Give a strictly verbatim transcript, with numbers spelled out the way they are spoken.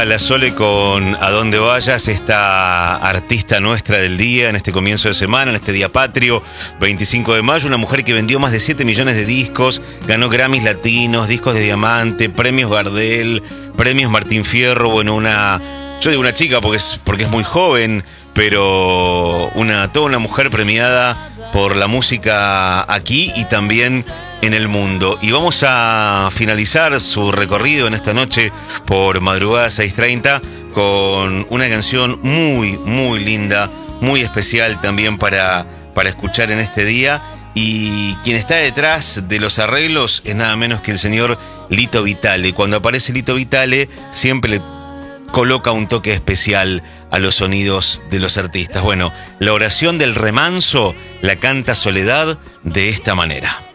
Era la Sole con A Dónde Vayas, esta artista nuestra del día, en este comienzo de semana, en este día patrio, veinticinco de mayo, una mujer que vendió más de siete millones de discos, ganó Grammys latinos, discos de diamante, premios Gardel, premios Martín Fierro, bueno, una, yo digo una chica porque es, porque es muy joven, pero una, toda una mujer premiada por la música aquí y también en el mundo. Y vamos a finalizar su recorrido en esta noche por Madrugada seis treinta con una canción muy, muy linda, muy especial también para, para escuchar en este día. Y quien está detrás de los arreglos es nada menos que el señor Lito Vitale. Cuando aparece Lito Vitale siempre le coloca un toque especial a los sonidos de los artistas. Bueno, la oración del remanso la canta Soledad de esta manera.